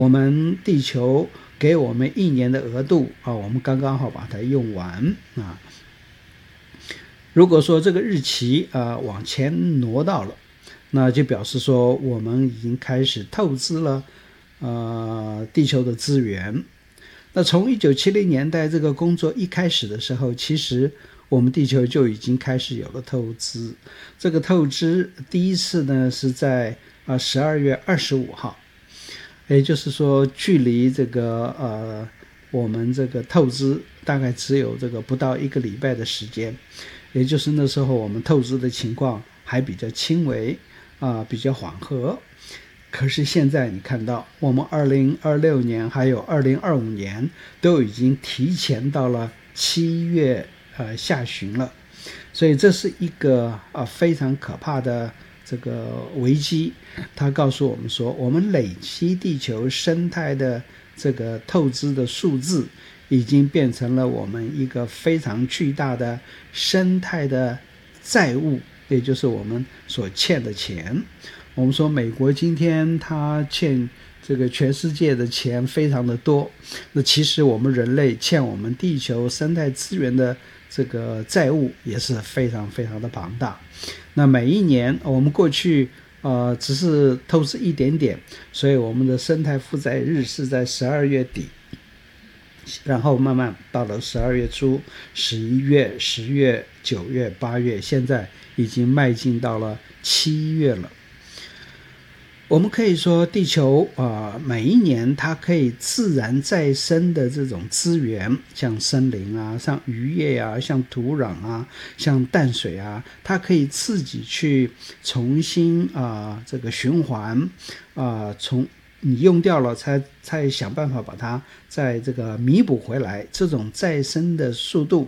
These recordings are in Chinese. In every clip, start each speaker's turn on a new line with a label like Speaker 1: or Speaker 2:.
Speaker 1: 我们地球给我们1年的额度啊，我们刚刚好把它用完啊。如果说这个日期往前挪到了，那就表示说我们已经开始透支了地球的资源。那从1970年代这个工作一开始的时候，其实我们地球就已经开始有了透支。这个透支第一次呢是在12月25号，也就是说距离这个我们这个透支大概只有这个不到1个礼拜的时间，也就是那时候我们透支的情况还比较轻微比较缓和。可是现在你看到我们2026年还有2025年都已经提前到了7月下旬了，所以这是一个非常可怕的这个危机。它告诉我们说，我们累积地球生态的这个透支的数字已经变成了我们一个非常巨大的生态的债务，也就是我们所欠的钱。我们说美国今天它欠这个全世界的钱非常的多，那其实我们人类欠我们地球生态资源的这个债务也是非常非常的庞大。那每一年我们过去只是透支一点点，所以我们的生态负债日是在12月底，然后慢慢到了12月初、11月、10月、9月、8月，现在已经迈进到了7月了。我们可以说地球每一年它可以自然再生的这种资源，像森林像渔业像土壤像淡水它可以自己去重新这个循环从你用掉了才想办法把它再这个弥补回来。这种再生的速度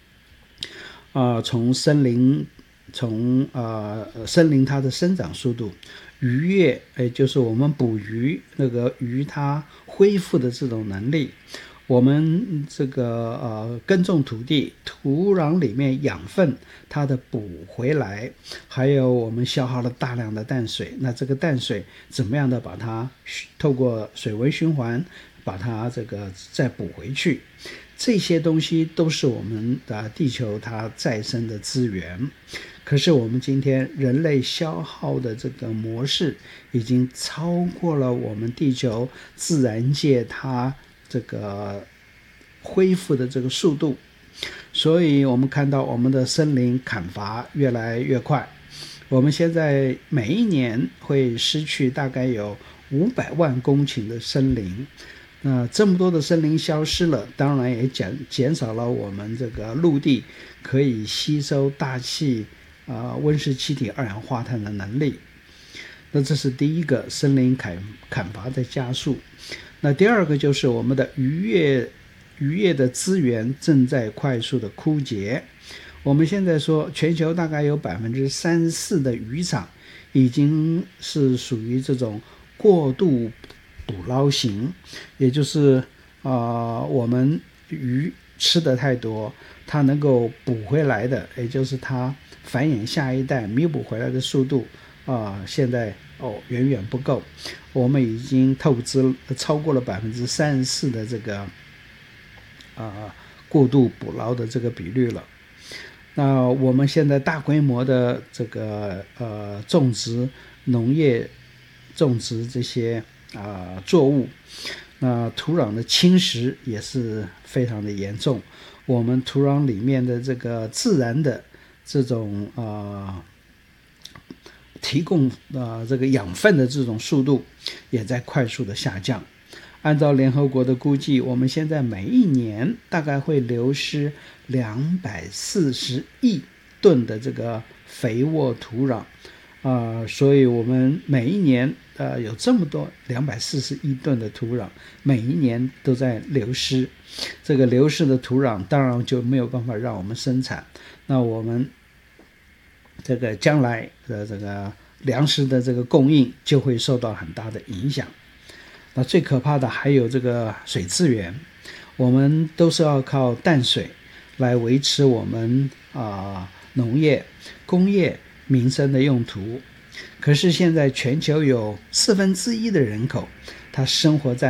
Speaker 1: 从森林它的生长速度，渔业就是我们捕鱼那个鱼它恢复的这种能力，我们这个耕种土地土壤里面养分它的补回来，还有我们消耗了大量的淡水，那这个淡水怎么样的把它透过水文循环把它这个再补回去，这些东西都是我们的地球它再生的资源。可是我们今天人类消耗的这个模式已经超过了我们地球自然界它这个恢复的这个速度，所以我们看到我们的森林砍伐越来越快。我们现在每一年会失去大概有500万公顷的森林，那这么多的森林消失了，当然也减少了我们这个陆地可以吸收大气温室气体二氧化碳的能力。那这是第一个，森林砍伐的加速。那第二个就是我们的渔业的资源正在快速的枯竭。我们现在说全球大概有34%的渔场已经是属于这种过度捕捞型，也就是我们鱼吃的太多，它能够补回来的，也就是它繁衍下一代弥补回来的速度现在远远不够。我们已经透支超过了34%的这个过度捕捞的这个比率了。那我们现在大规模的这个种植农业种植这些作物，那土壤的侵蚀也是非常的严重。我们土壤里面的这个自然的这种提供这个养分的这种速度也在快速的下降。按照联合国的估计，我们现在每一年大概会流失240亿吨的这个肥沃土壤所以我们每一年有这么多240亿吨的土壤，每一年都在流失。这个流失的土壤当然就没有办法让我们生产，那我们这个将来的这个粮食的这个供应就会受到很大的影响。那最可怕的还有这个水资源，我们都是要靠淡水来维持我们农业、工业、民生的用途。可是现在全球有1/4的人口，他生活在